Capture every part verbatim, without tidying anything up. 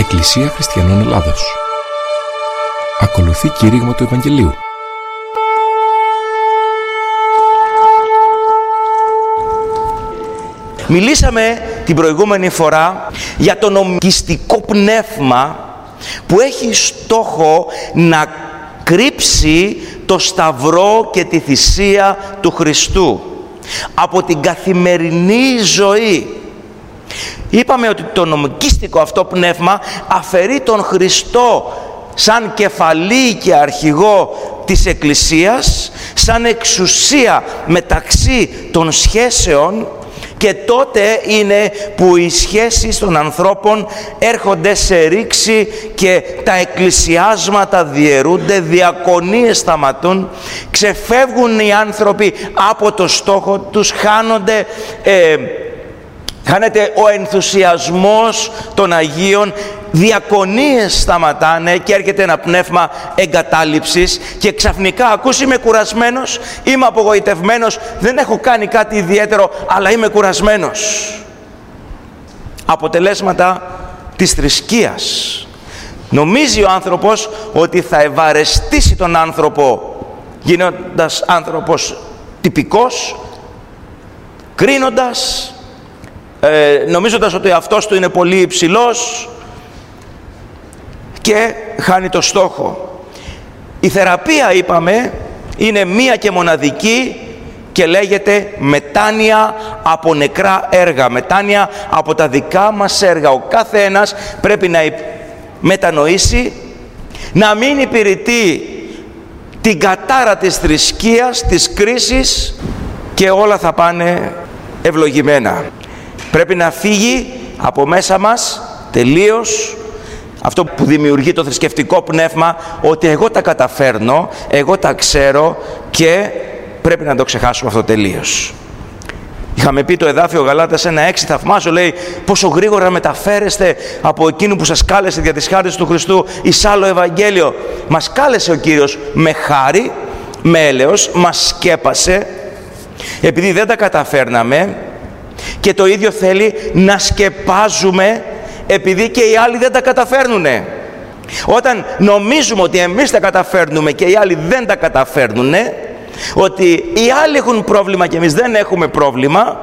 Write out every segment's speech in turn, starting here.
Εκκλησία Χριστιανών Ελλάδος. Ακολουθεί κήρυγμα του Ευαγγελίου. Μιλήσαμε την προηγούμενη φορά για το νομικιστικό πνεύμα που έχει στόχο να κρύψει το σταυρό και τη θυσία του Χριστού από την καθημερινή ζωή. Είπαμε ότι το νομικιστικό αυτό πνεύμα αφαιρεί τον Χριστό σαν κεφαλή και αρχηγό της Εκκλησίας, σαν εξουσία μεταξύ των σχέσεων, και τότε είναι που οι σχέσεις των ανθρώπων έρχονται σε ρήξη και τα εκκλησιάσματα διαιρούνται, διακονίες σταματούν, ξεφεύγουν οι άνθρωποι από το στόχο τους, χάνονται, ε, χάνεται ο ενθουσιασμός των Αγίων, διακονίες σταματάνε και έρχεται ένα πνεύμα εγκατάλειψης και ξαφνικά ακούς, είμαι κουρασμένος, είμαι απογοητευμένος, δεν έχω κάνει κάτι ιδιαίτερο, αλλά είμαι κουρασμένος. Αποτελέσματα της θρησκείας. Νομίζει ο άνθρωπος ότι θα ευαρεστήσει τον άνθρωπο γίνοντας άνθρωπος τυπικός, κρίνοντας, ε, νομίζοντας ότι αυτός του είναι πολύ υψηλός, και χάνει το στόχο. Η θεραπεία, είπαμε, είναι μία και μοναδική και λέγεται μετάνοια από νεκρά έργα, μετάνοια από τα δικά μας έργα. Ο κάθε ένας πρέπει να μετανοήσει, να μην υπηρετεί την κατάρα της θρησκείας, της κρίσης, και όλα θα πάνε ευλογημένα. Πρέπει να φύγει από μέσα μας τελείως αυτό που δημιουργεί το θρησκευτικό πνεύμα, ότι εγώ τα καταφέρνω, εγώ τα ξέρω, και πρέπει να το ξεχάσουμε αυτό τελείως. Είχαμε πει το εδάφιο Γαλάτας ένα έξι, θαυμάζω, λέει, πόσο γρήγορα μεταφέρεστε από εκείνου που σας κάλεσε δια της χάριτος του Χριστού εις άλλο Ευαγγέλιο. Μας κάλεσε ο Κύριος με χάρη, με έλεος, μας σκέπασε, επειδή δεν τα καταφέρναμε, και το ίδιο θέλει να σκεπάζουμε επειδή και οι άλλοι δεν τα καταφέρνουνε. Όταν νομίζουμε ότι εμείς τα καταφέρνουμε και οι άλλοι δεν τα καταφέρνουνε, ότι οι άλλοι έχουν πρόβλημα και εμείς δεν έχουμε πρόβλημα,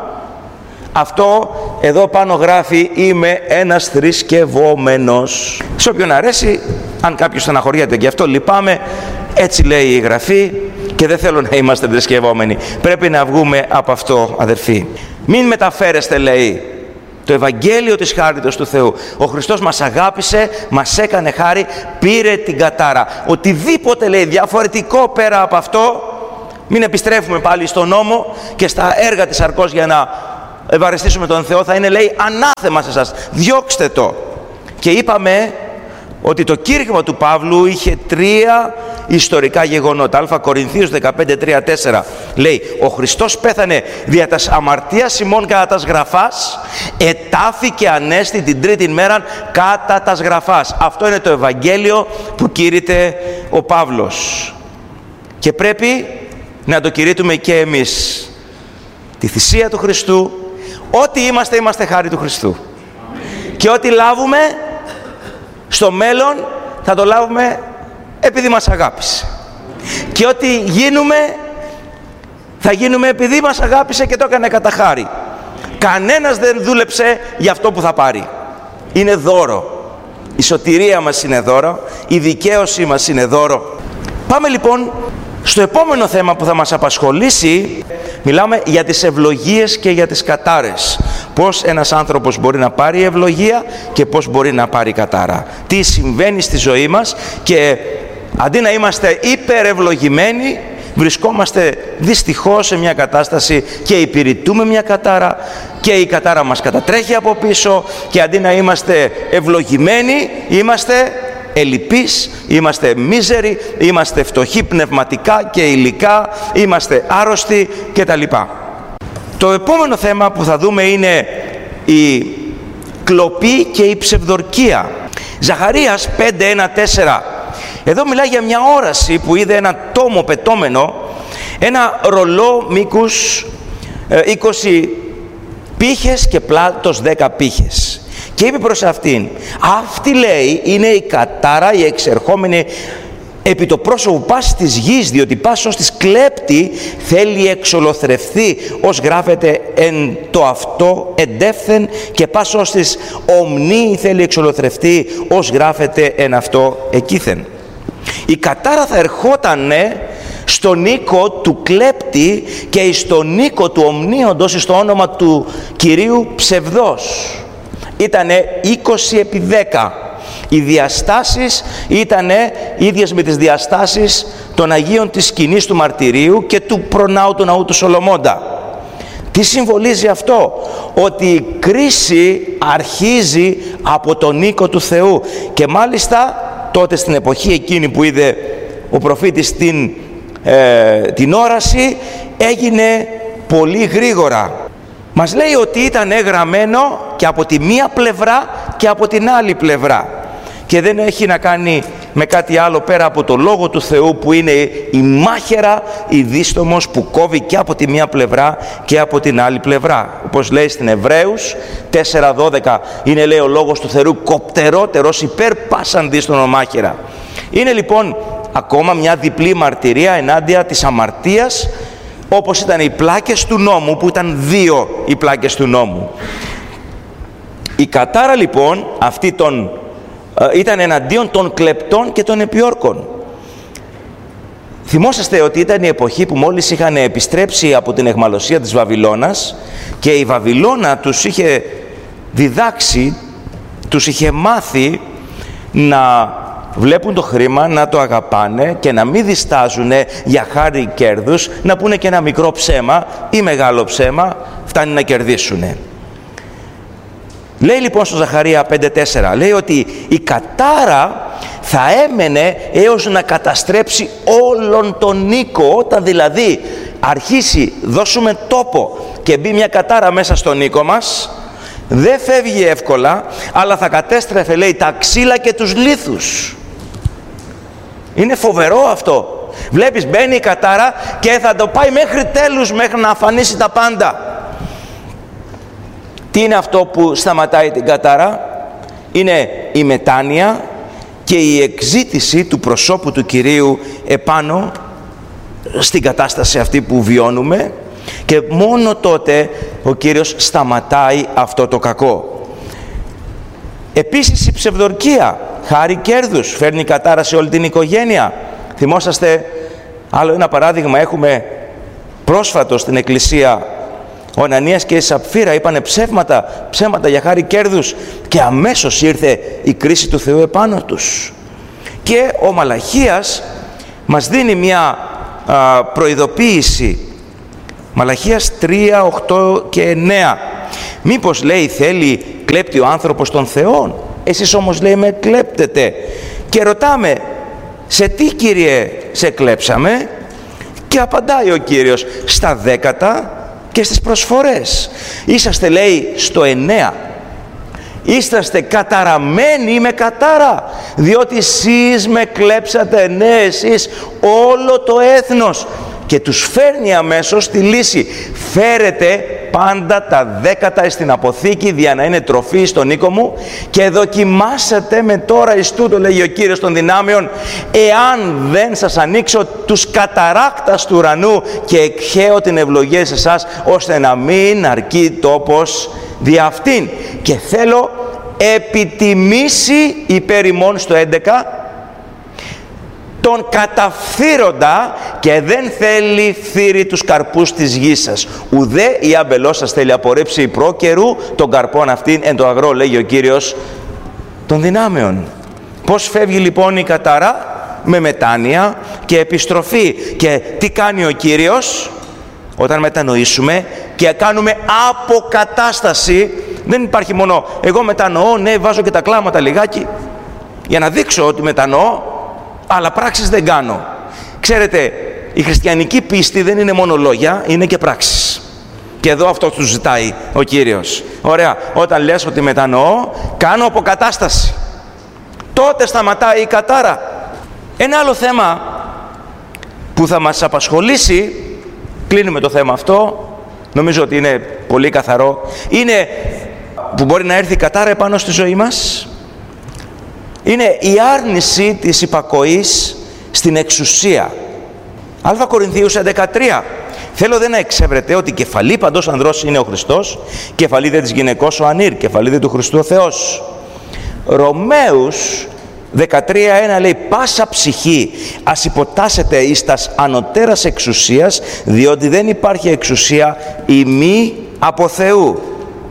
αυτό εδώ πάνω γράφει, είμαι ένας θρησκευόμενος. Σε όποιον αρέσει, αν κάποιος στεναχωριέται και αυτό, λυπάμαι, έτσι λέει η Γραφή και δεν θέλω να είμαστε θρησκευόμενοι. Πρέπει να βγούμε από αυτό, αδερφοί. Μην μεταφέρεστε, λέει, το Ευαγγέλιο της χάριτος του Θεού. Ο Χριστός μας αγάπησε, μας έκανε χάρη, πήρε την κατάρα. Οτιδήποτε, λέει, διαφορετικό πέρα από αυτό, μην επιστρέφουμε πάλι στον νόμο και στα έργα της σαρκός για να ευαρεστήσουμε τον Θεό, θα είναι, λέει, ανάθεμα σε εσάς. Διώξτε το. Και είπαμε ότι το κήρυγμα του Παύλου είχε τρία ιστορικά γεγονότα. Α Κορινθίους δεκαπέντε τρία τέσσερα λέει, ο Χριστός πέθανε δια τας αμαρτίας ημών κατά τας γραφάς, ετάφη και ανέστη την τρίτη μέρα κατά τας γραφάς. Αυτό είναι το Ευαγγέλιο που κήρυτε ο Παύλος. Και πρέπει να το κηρύττουμε και εμείς. Τη θυσία του Χριστού, ό,τι είμαστε, είμαστε χάρη του Χριστού. Και ό,τι λάβουμε στο μέλλον θα το λάβουμε επειδή μας αγάπησε. Και ό,τι γίνουμε θα γίνουμε επειδή μας αγάπησε και το έκανε κατά χάρη. Κανένας δεν δούλεψε για αυτό που θα πάρει. Είναι δώρο. Η σωτηρία μας είναι δώρο. Η δικαίωσή μας είναι δώρο. Πάμε λοιπόν στο επόμενο θέμα που θα μας απασχολήσει. Μιλάμε για τις ευλογίες και για τις κατάρες. Πώς ένας άνθρωπος μπορεί να πάρει ευλογία και πώς μπορεί να πάρει κατάρα. Τι συμβαίνει στη ζωή μας, και αντί να είμαστε υπερευλογημένοι, βρισκόμαστε δυστυχώς σε μια κατάσταση και υπηρετούμε μια κατάρα και η κατάρα μας κατατρέχει από πίσω, και αντί να είμαστε ευλογημένοι, είμαστε ελλειπείς, είμαστε μίζεροι, είμαστε φτωχοί πνευματικά και υλικά, είμαστε άρρωστοι κτλ. Το επόμενο θέμα που θα δούμε είναι η κλοπή και η ψευδορκία. Ζαχαρίας πέντε ένα τέσσερα. Εδώ μιλάει για μια όραση που είδε ένα τόμο πετώμενο, ένα ρολό μήκους είκοσι πύχες και πλάτος δέκα πύχες. και είπε προς αυτήν, αυτή λέει είναι η κατάρα η εξερχόμενη επί το πρόσωπο πάσης της γης, διότι πάσης ως της κλέπτη θέλει εξολοθρευθεί, ως γράφεται εν το αυτό εντεύθεν, και πάσης ως της ομνή θέλει εξολοθρευθεί, ως γράφεται εν αυτό εκείθεν. Η κατάρα θα ερχότανε στον οίκο του κλέπτη και στον οίκο του ομνίοντος στο όνομα του Κυρίου ψευδός. Ήτανε είκοσι επί δέκα. Οι διαστάσεις ήτανε ίδιες με τις διαστάσεις των Αγίων της σκηνής του μαρτυρίου και του προνάου του ναού του Σολομώντα. Τι συμβολίζει αυτό? Ότι η κρίση αρχίζει από τον οίκο του Θεού, και μάλιστα τότε στην εποχή εκείνη που είδε ο προφήτης την, ε, την όραση, έγινε πολύ γρήγορα. Μας λέει ότι ήταν γραμμένο και από τη μία πλευρά και από την άλλη πλευρά, και δεν έχει να κάνει με κάτι άλλο πέρα από το Λόγο του Θεού, που είναι η μάχαιρα, η δίστομος που κόβει και από τη μία πλευρά και από την άλλη πλευρά. Όπως λέει στην Εβραίους τέσσερα δώδεκα, είναι, λέει, ο Λόγος του Θεού κοπτερότερος υπέρ πάσαν δίστονο μάχαιρα. Είναι λοιπόν ακόμα μια διπλή μαρτυρία ενάντια της αμαρτίας, όπως ήταν οι πλάκες του νόμου, που ήταν δύο οι πλάκες του νόμου. Η κατάρα λοιπόν αυτή των ήταν εναντίον των κλεπτών και των επιόρκων. Θυμόσαστε ότι ήταν η εποχή που μόλις είχαν επιστρέψει από την αιχμαλωσία της Βαβυλώνας, και η Βαβυλώνα τους είχε διδάξει, τους είχε μάθει να βλέπουν το χρήμα, να το αγαπάνε και να μην διστάζουν για χάρη κέρδους, να πούνε και ένα μικρό ψέμα ή μεγάλο ψέμα, φτάνει να κερδίσουν. Λέει λοιπόν στο Ζαχαρία πέντε τέσσερα, λέει ότι η κατάρα θα έμενε έως να καταστρέψει όλον τον οίκο. Όταν δηλαδή αρχίσει, δώσουμε τόπο και μπει μια κατάρα μέσα στον οίκο μας, δεν φεύγει εύκολα, αλλά θα κατέστρεφε, λέει, τα ξύλα και τους λίθους. Είναι φοβερό αυτό. Βλέπεις, μπαίνει η κατάρα και θα το πάει μέχρι τέλους, μέχρι να αφανίσει τα πάντα. Τι είναι αυτό που σταματάει την κατάρα? Είναι η μετάνοια και η εκζήτηση του προσώπου του Κυρίου επάνω στην κατάσταση αυτή που βιώνουμε, και μόνο τότε ο Κύριος σταματάει αυτό το κακό. Επίσης η ψευδορκία, χάρη κέρδους, φέρνει κατάρα σε όλη την οικογένεια. Θυμόσαστε άλλο ένα παράδειγμα, έχουμε πρόσφατο στην εκκλησία. Ο Ανανίας και η Σαπφύρα είπανε ψέματα, ψέματα για χάρη κέρδους, και αμέσως ήρθε η κρίση του Θεού επάνω τους. Και ο Μαλαχίας μας δίνει μια α, προειδοποίηση. Μαλαχίας τρία, οκτώ και εννέα. Μήπως, λέει, θέλει κλέπτει ο άνθρωπος των Θεών? Εσείς όμως, λέει, με κλέπτετε. Και ρωτάμε, σε τι, Κύριε, σε κλέψαμε? Και απαντάει ο Κύριος, στα δέκατα και στις προσφορές. Είσαστε, λέει, στο εννέα. Είσαστε καταραμένοι με κατάρα, διότι εσείς με κλέψατε, ναι, εσείς, όλο το έθνος. Και τους φέρνει αμέσως τη λύση. Φέρετε πάντα τα δέκατα στην αποθήκη, δια να είναι τροφή στον οίκο μου, και δοκιμάσατε με τώρα εις τούτο, λέγει ο Κύριος των δυνάμεων, εάν δεν σας ανοίξω τους καταράκτας του ουρανού και εκχέω την ευλογία σε εσάς, ώστε να μην αρκεί τόπος δι' αυτήν. Και θέλω επιτιμήσει υπέρ ημών στο έντεκα τον καταφθύροντα, και δεν θέλει φθύρει τους καρπούς της γης σας. Ουδέ η άμπελός σας θέλει απορρίψει προκαιρού τον καρπόν αυτήν εν το αγρό, λέγει ο Κύριος των δυνάμεων. Πώς φεύγει λοιπόν η κατάρα? Με μετάνοια και επιστροφή. Και τι κάνει ο Κύριος? Όταν μετανοήσουμε και κάνουμε αποκατάσταση, δεν υπάρχει μόνο εγώ μετανοώ, ναι, βάζω και τα κλάματα λιγάκι για να δείξω ότι μετανοώ, αλλά πράξεις δεν κάνω. Ξέρετε, η χριστιανική πίστη δεν είναι μόνο λόγια, είναι και πράξεις. Και εδώ αυτό του ζητάει ο Κύριος. Ωραία, όταν λες ότι μετανοώ, κάνω αποκατάσταση. Τότε σταματάει η κατάρα. Ένα άλλο θέμα που θα μας απασχολήσει, κλείνουμε το θέμα αυτό, νομίζω ότι είναι πολύ καθαρό, είναι που μπορεί να έρθει κατάρα επάνω στη ζωή μας είναι η άρνηση της υπακοής στην εξουσία. Α Κορινθίους έντεκα τρία. Θέλω δε να εξεύρετε ότι κεφαλή παντός ανδρός είναι ο Χριστός, κεφαλή δε της γυναικός ο ανήρ, κεφαλή δε του Χριστού ο Θεός. Ρωμαίους δεκατρία ένα λέει πάσα ψυχή ας υποτάσσεται εις τας ανωτέρας εξουσίας, διότι δεν υπάρχει εξουσία ημί από Θεού.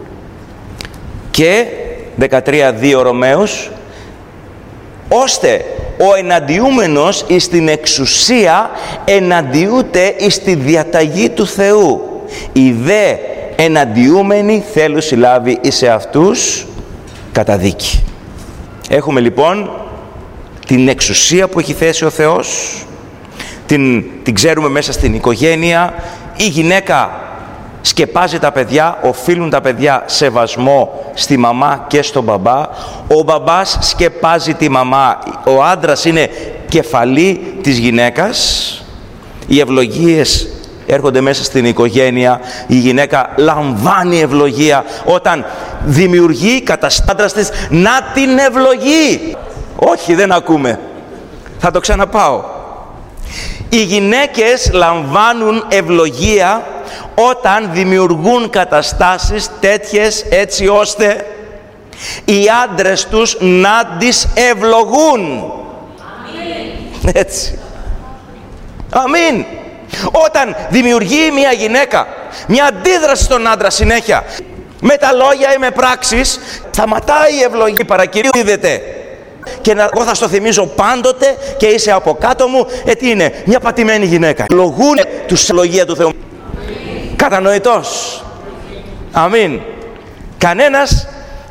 Και δεκατρία δύο Ρωμαίους, ώστε ο εναντιούμενος εις την εξουσία εναντιούται εις τη διαταγή του Θεού. Οι δε εναντιούμενοι θέλουν συλλάβει εις εαυτούς καταδίκη. Έχουμε λοιπόν την εξουσία που έχει θέσει ο Θεός, την, την ξέρουμε μέσα στην οικογένεια. Η γυναίκα σκεπάζει τα παιδιά, οφείλουν τα παιδιά σεβασμό στη μαμά και στον μπαμπά. Ο μπαμπάς σκεπάζει τη μαμά, ο άντρας είναι κεφαλή της γυναίκας. Οι ευλογίες έρχονται μέσα στην οικογένεια. Η γυναίκα λαμβάνει ευλογία όταν δημιουργεί καταστάντρας της να την ευλογεί. Όχι, δεν ακούμε. Θα το ξαναπάω. Οι γυναίκες λαμβάνουν ευλογία όταν δημιουργούν καταστάσεις τέτοιες έτσι ώστε οι άντρες τους να τις ευλογούν. Αμήν. Έτσι. Αμήν. Όταν δημιουργεί μια γυναίκα μια αντίδραση στον άντρα συνέχεια, με τα λόγια ή με πράξεις, σταματάει η ευλογία, παρακυρίου είδεται. Και να, εγώ θα στο θυμίζω πάντοτε και είσαι από κάτω μου, ε, τι είναι, μια πατημένη γυναίκα. Ευλογούν τους ευλογία του Θεού. Κατανοητός. Αμήν. Κανένας